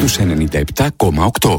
στους 97,8.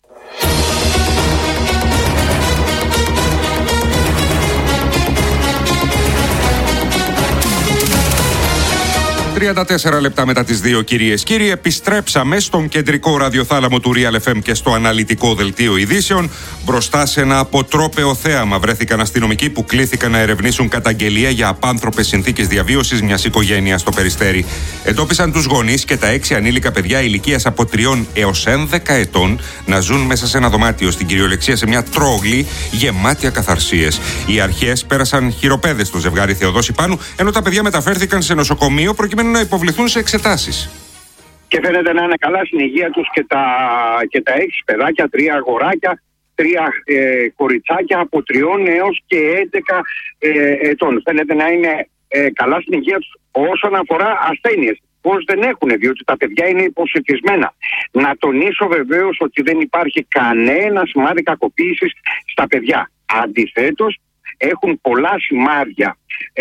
34 λεπτά μετά τις 2, κυρίες και κύριοι, επιστρέψαμε στον κεντρικό ραδιοθάλαμο του Real FM και στο αναλυτικό δελτίο ειδήσεων. Μπροστά σε ένα αποτρόπαιο θέαμα βρέθηκαν αστυνομικοί που κλήθηκαν να ερευνήσουν καταγγελία για απάνθρωπες συνθήκες διαβίωσης μιας οικογένειας στο Περιστέρι. Εντόπισαν τους γονείς και τα 6 ανήλικα παιδιά ηλικίας από 3 έως 11 ετών να ζουν μέσα σε ένα δωμάτιο, στην κυριολεξία σε μια τρόγλη γεμάτη ακαθαρσίες. Οι αρχές πέρασαν χειροπέδες στο ζευγάρι Θεοδόση Πάνου, ενώ τα παιδιά μεταφέρθηκαν σε νοσοκομείο προκειμένου να υποβληθούν σε εξετάσεις. Και φαίνεται να είναι καλά στην υγεία τους και τα 6 παιδάκια, 3 αγοράκια, 3 κοριτσάκια από 3 έως και 11 ετών. Φαίνεται να είναι καλά στην υγεία τους όσον αφορά ασθένειες. Πώς δεν έχουν, διότι τα παιδιά είναι υποσιτισμένα. Να τονίσω βεβαίως ότι δεν υπάρχει κανένα σημάδι κακοποίησης στα παιδιά. Αντιθέτως, έχουν πολλά σημάδια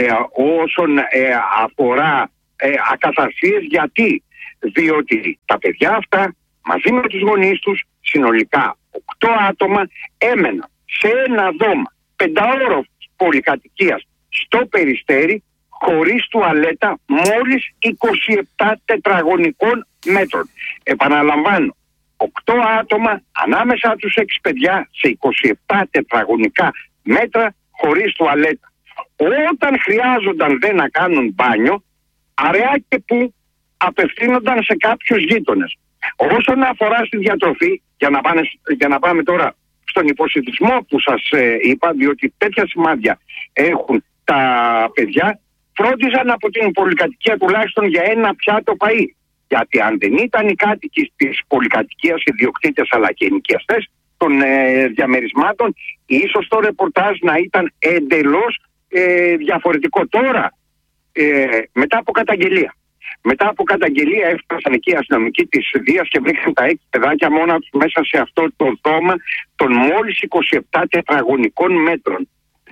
όσον αφορά ακαθαρσίες. Γιατί? Διότι τα παιδιά αυτά μαζί με τους γονείς τους, συνολικά 8 άτομα, έμεναν σε ένα δώμα 5όροφης πολυκατοικίας στο Περιστέρι, χωρίς τουαλέτα, μόλις 27 τετραγωνικών μέτρων. Επαναλαμβάνω, 8 άτομα ανάμεσα τους 6 παιδιά σε 27 τετραγωνικά μέτρα χωρίς τουαλέτα. Όταν χρειάζονταν να κάνουν μπάνιο, αραιά και που απευθύνονταν σε κάποιους γείτονες. Όσον αφορά στη διατροφή, για να πάμε τώρα στον υποσιτισμό που σας είπα, διότι τέτοια σημάδια έχουν τα παιδιά, φρόντιζαν από την πολυκατοικία τουλάχιστον για ένα πιάτο φαΐ. Γιατί αν δεν ήταν οι κάτοικοι της πολυκατοικίας, ιδιοκτήτες αλλά και ενοικιαστές των διαμερισμάτων, ίσως το ρεπορτάζ να ήταν εντελώς διαφορετικό. Τώρα, μετά από καταγγελία έφτασαν εκεί οι αστυνομικοί της Δίας και βρήκαν τα 6 παιδάκια μόνα τους μέσα σε αυτό το δώμα των μόλις 27 τετραγωνικών μέτρων.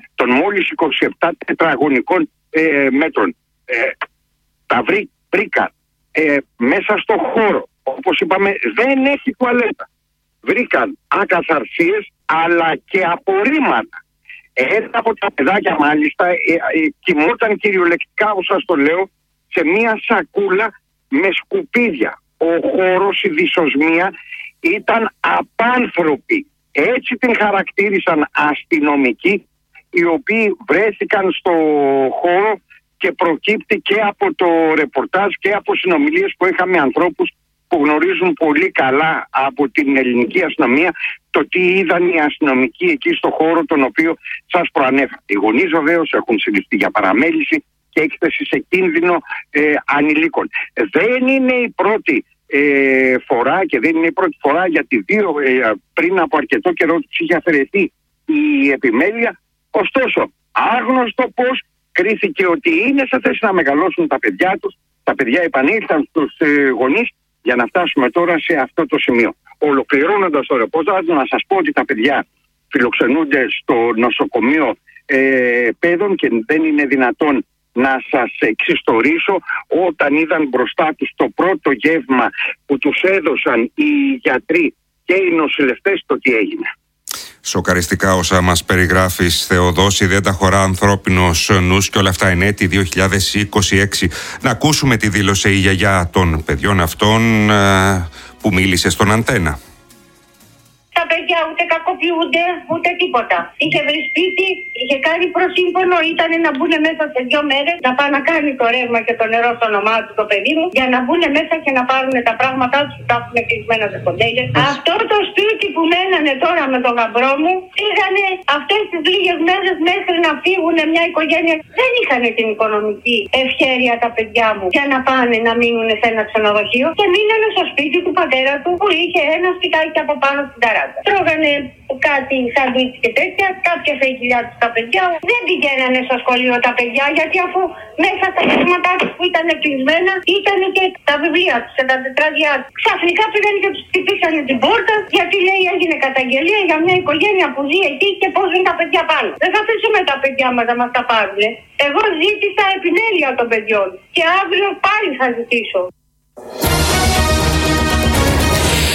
Τα βρήκαν μέσα στο χώρο. Όπως είπαμε, δεν έχει τουαλέτα. Βρήκαν ακαθαρσίες αλλά και απορρίμματα. Ένα από τα παιδάκια μάλιστα κοιμόταν κυριολεκτικά, όπως σας το λέω, σε μία σακούλα με σκουπίδια. Ο χώρος, η δυσοσμία ήταν απάνθρωπη. Έτσι την χαρακτήρισαν αστυνομικοί, οι οποίοι βρέθηκαν στο χώρο, και προκύπτει και από το ρεπορτάζ και από συνομιλίες που είχαμε ανθρώπους που γνωρίζουν πολύ καλά από την ελληνική αστυνομία το τι είδαν οι αστυνομικοί εκεί στο χώρο τον οποίο σας προανέφερα. Οι γονείς βεβαίως έχουν συλληφθεί για παραμέληση και έκθεση σε κίνδυνο ανηλίκων. Δεν είναι η πρώτη φορά και δεν είναι η πρώτη φορά, γιατί πριν από αρκετό καιρό τους είχε αφαιρεθεί η επιμέλεια. Ωστόσο, άγνωστο πώς κρίθηκε ότι είναι σε θέση να μεγαλώσουν τα παιδιά τους. Τα παιδιά επανήλθαν στους γονείς για να φτάσουμε τώρα σε αυτό το σημείο. Ολοκληρώνοντας το ρεπορτάζ, να σας πω ότι τα παιδιά φιλοξενούνται στο νοσοκομείο παιδών και δεν είναι δυνατόν να σας εξιστορήσω όταν είδαν μπροστά τους το πρώτο γεύμα που τους έδωσαν οι γιατροί και οι νοσηλευτές, το τι έγινε. Σοκαριστικά όσα μας περιγράφεις, Θεοδόση, δεν τα χωρά ανθρώπινος νους και όλα αυτά εν έτη 2026. Να ακούσουμε τι δήλωσε η γιαγιά των παιδιών αυτών που μίλησε στον Αντένα. Τα παιδιά ούτε κακοποιούνται, ούτε τίποτα. Είχε βρει σπίτι, είχε κάνει προσύμφωνο, ήταν να μπουν μέσα σε 2 μέρες, να πάει να κάνει το ρεύμα και το νερό στο όνομά του το παιδί μου, για να μπουν μέσα και να πάρουν τα πράγματά του που τα έχουν κλεισμένα σε κοντέινερ. Αυτό το σπίτι που μένανε τώρα με τον γαμπρό μου, πήγανε αυτές τις λίγες μέρες μέχρι να φύγουν μια οικογένεια. Δεν είχαν την οικονομική ευχέρεια τα παιδιά μου για να πάνε να μείνουν σε ένα ξενοδοχείο και μείνανε στο σπίτι του πατέρα του που είχε ένα σπιτάκι από πάνω στην ταράτσα. Τρώγανε κάτι σαντουίτς και τέτοια, κάποια φεγγιλιά τους τα παιδιά. Δεν πηγαίνανε στο σχολείο τα παιδιά, γιατί αφού μέσα στα χρήματά τους που ήταν κλεισμένα ήταν και τα βιβλία τους, τα τετράδια τους. Ξαφνικά πήγαν και τους χτυπήσανε την πόρτα, γιατί λέει έγινε καταγγελία για μια οικογένεια που ζει εκεί και πώς είναι τα παιδιά πάνω. Δεν θα αφήσουμε τα παιδιά μας να μας τα πάρουν. Εγώ ζήτησα επιμέλεια των παιδιών και αύριο πάλι θα ζητήσω.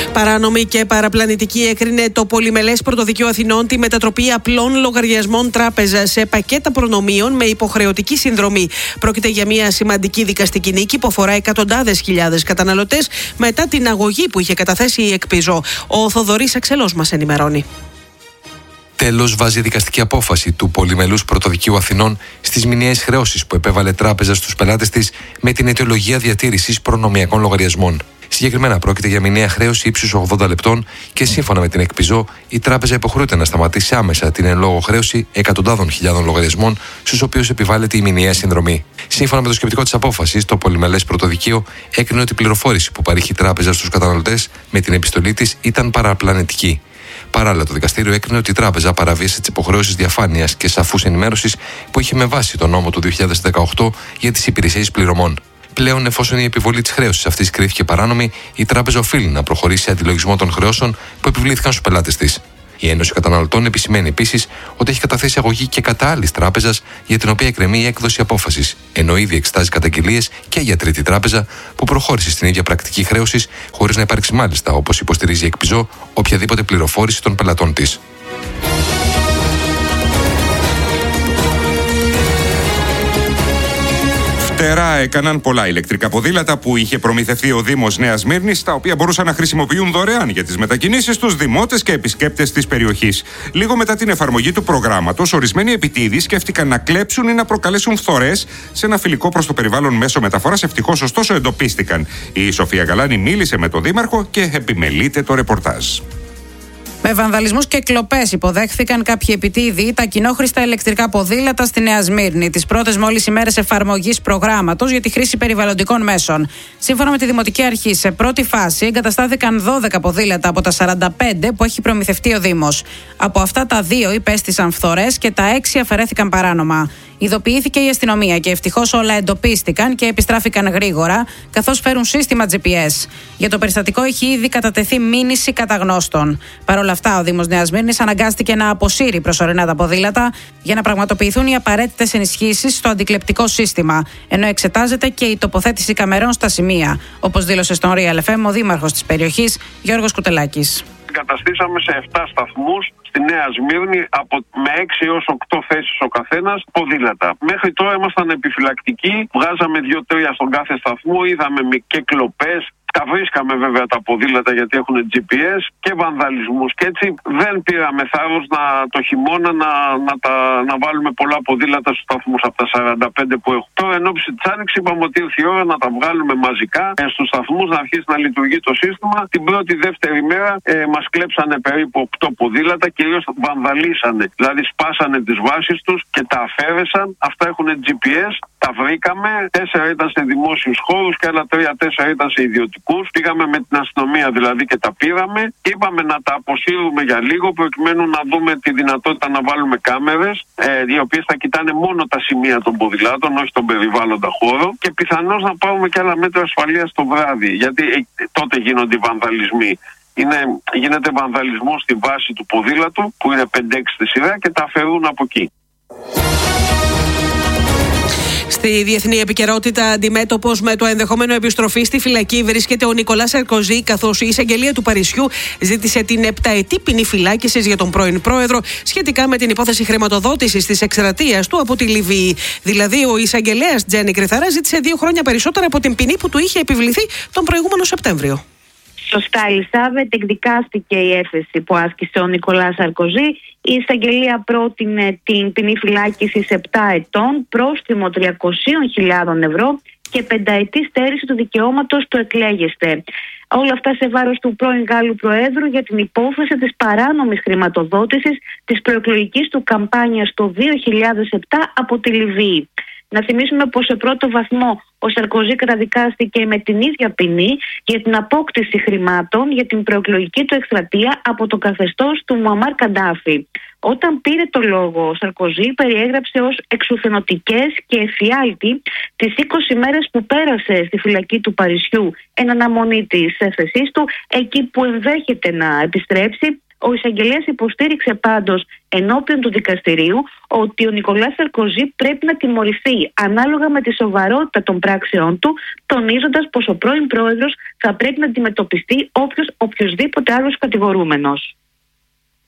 Παράνομη και παραπλανητική έκρινε το Πολυμελές Πρωτοδικείο Αθηνών τη μετατροπή απλών λογαριασμών τράπεζας σε πακέτα προνομίων με υποχρεωτική συνδρομή. Πρόκειται για μια σημαντική δικαστική νίκη που αφορά εκατοντάδες χιλιάδες καταναλωτές μετά την αγωγή που είχε καταθέσει η Εκπιζό. Ο Θοδωρής Αξελός μας ενημερώνει. Τέλος βάζει δικαστική απόφαση του Πολυμελούς Πρωτοδικείου Αθηνών στις μηνιαίες χρεώσεις που επέβαλε τράπεζα στους πελάτες της με την αιτιολογία διατήρησης προνομιακών λογαριασμών. Συγκεκριμένα πρόκειται για μηνιαία χρέωση ύψους 80 λεπτών και σύμφωνα με την Εκπιζό, η τράπεζα υποχρεούται να σταματήσει άμεσα την εν λόγω χρέωση εκατοντάδων χιλιάδων λογαριασμών, στους οποίους επιβάλλεται η μηνιαία συνδρομή. Σύμφωνα με το σκεπτικό της απόφασης, το Πολυμελές Πρωτοδικείο έκρινε ότι η πληροφόρηση που παρήχε η τράπεζα στους καταναλωτές με την επιστολή της ήταν παραπλανητική. Παράλληλα, το δικαστήριο έκρινε ότι η τράπεζα παραβίασε τις υποχρεώσεις διαφάνειας και σαφούς ενημέρωσης που είχε με βάση τον νόμο του 2018 για τις υπηρεσίες πληρωμών. Πλέον, εφόσον η επιβολή της χρέωσης αυτής κρίθηκε παράνομη, η τράπεζα οφείλει να προχωρήσει σε αντιλογισμό των χρεώσεων που επιβλήθηκαν στους πελάτες της. Η Ένωση Καταναλωτών επισημαίνει επίσης ότι έχει καταθέσει αγωγή και κατά άλλης τράπεζας για την οποία εκκρεμεί η έκδοση απόφασης, ενώ ήδη εξετάζει καταγγελίες και για τρίτη τράπεζα που προχώρησε στην ίδια πρακτική χρέωσης, χωρίς να υπάρξει μάλιστα, όπως υποστηρίζει η Εκπιζό, οποιαδήποτε πληροφόρηση των πελατών της. Φτερά έκαναν πολλά ηλεκτρικά ποδήλατα που είχε προμηθευτεί ο Δήμος Νέας Σμύρνης, τα οποία μπορούσαν να χρησιμοποιούν δωρεάν για τις μετακινήσεις τους δημότες και επισκέπτες της περιοχής. Λίγο μετά την εφαρμογή του προγράμματος, ορισμένοι επιτίδοι σκέφτηκαν να κλέψουν ή να προκαλέσουν φθορές σε ένα φιλικό προς το περιβάλλον μέσο μεταφοράς. Ευτυχώς, ωστόσο, εντοπίστηκαν. Η Σοφία Γαλάνη μίλησε με τον Δήμαρχο και επιμελείται το ρεπορτάζ. Με βανδαλισμούς και κλοπές υποδέχθηκαν κάποιοι επιτίδοι τα κοινόχρηστα ηλεκτρικά ποδήλατα στη Νέα Σμύρνη, τις πρώτες μόλις ημέρες εφαρμογής προγράμματος για τη χρήση περιβαλλοντικών μέσων. Σύμφωνα με τη Δημοτική Αρχή, σε πρώτη φάση εγκαταστάθηκαν 12 ποδήλατα από τα 45 που έχει προμηθευτεί ο Δήμος. Από αυτά τα 2 υπέστησαν φθορές και τα 6 αφαιρέθηκαν παράνομα. Ειδοποιήθηκε η αστυνομία και ευτυχώς όλα εντοπίστηκαν και επιστράφηκαν γρήγορα, καθώς φέρουν σύστημα GPS. Για το περιστατικό έχει ήδη κατατεθεί μήνυση καταγνώστων. Παρ' όλα αυτά, ο Δήμος Νέας Σμύρνης αναγκάστηκε να αποσύρει προσωρινά τα ποδήλατα για να πραγματοποιηθούν οι απαραίτητες ενισχύσεις στο αντικλεπτικό σύστημα, ενώ εξετάζεται και η τοποθέτηση καμερών στα σημεία, όπως δήλωσε στον Real FM ο δήμαρχος της περιοχής, Γιώργος Κουτελάκης. Εγκαταστήσαμε σε 7 σταθμούς στη Νέα Σμύρνη με 6 έως 8 θέσεις ο καθένας ποδήλατα. Μέχρι τώρα ήμασταν επιφυλακτικοί, βγάζαμε 2-3 στον κάθε σταθμό, είδαμε και κλοπές. Τα βρίσκαμε βέβαια τα ποδήλατα γιατί έχουν GPS και βανδαλισμούς. Και έτσι δεν πήραμε θάρρος το χειμώνα να βάλουμε πολλά ποδήλατα στους σταθμούς από τα 45 που έχουν. Τώρα εν ώψη της Άνοιξης είπαμε ότι ήρθε η ώρα να τα βγάλουμε μαζικά στους σταθμούς, να αρχίσει να λειτουργεί το σύστημα. Την πρώτη-δεύτερη μέρα μας κλέψανε περίπου 8 ποδήλατα, κυρίως βανδαλίσανε. Δηλαδή σπάσανε τις βάσεις τους και τα αφαίρεσαν. Αυτά έχουν GPS. Τα βρήκαμε, 4 ήταν σε δημόσιους χώρους και άλλα 3-4 ήταν σε ιδιωτικούς. Πήγαμε με την αστυνομία δηλαδή και τα πήραμε. Είπαμε να τα αποσύρουμε για λίγο προκειμένου να δούμε τη δυνατότητα να βάλουμε κάμερες, οι οποίες θα κοιτάνε μόνο τα σημεία των ποδηλάτων, όχι τον περιβάλλοντα χώρο. Και πιθανώς να πάρουμε και άλλα μέτρα ασφαλείας το βράδυ, γιατί τότε γίνονται οι βανδαλισμοί. Γίνεται βανδαλισμός στη βάση του ποδήλατου, που είναι 5-6 στη σειρά, και τα αφαιρούν από εκεί. Στη διεθνή επικαιρότητα, αντιμέτωπος με το ενδεχόμενο επιστροφή στη φυλακή βρίσκεται ο Νικολά Σαρκοζή, καθώς η εισαγγελία του Παρισιού ζήτησε την 7ετή ποινή φυλάκισης για τον πρώην πρόεδρο σχετικά με την υπόθεση χρηματοδότησης της εκστρατείας του από τη Λιβύη. Δηλαδή, ο εισαγγελέας Τζένι Κρυθαρά ζήτησε 2 χρόνια περισσότερα από την ποινή που του είχε επιβληθεί τον προηγούμενο Σεπτέμβριο. Σωστά, Ελισάβετ, εκδικάστηκε η έφεση που άσκησε ο Νικολά Σαρκοζή. Η εισαγγελία πρότεινε την ποινή φυλάκισης 7 ετών, πρόστιμο 300.000 ευρώ και 5ετή στέρηση του δικαιώματος του εκλέγεστε. Όλα αυτά σε βάρος του πρώην Γάλλου Προέδρου για την υπόθεση της παράνομης χρηματοδότησης της προεκλογικής του καμπάνιας το 2007 από τη Λιβύη. Να θυμίσουμε πως σε πρώτο βαθμό ο Σαρκοζή καταδικάστηκε με την ίδια ποινή για την απόκτηση χρημάτων για την προεκλογική του εκστρατεία από το καθεστώς του Μουαμάρ Καντάφη. Όταν πήρε το λόγο, ο Σαρκοζή περιέγραψε ως εξουθενωτικές και εφιάλτη τις 20 μέρες που πέρασε στη φυλακή του Παρισιού εν αναμονή της έφεσής του, εκεί που ενδέχεται να επιστρέψει Ο εισαγγελέας υποστήριξε πάντως ενώπιον του δικαστηρίου ότι ο Νικολάς Σαρκοζή πρέπει να τιμωρηθεί ανάλογα με τη σοβαρότητα των πράξεών του, τονίζοντας πως ο πρώην πρόεδρος θα πρέπει να αντιμετωπιστεί οποιοδήποτε άλλος κατηγορούμενος.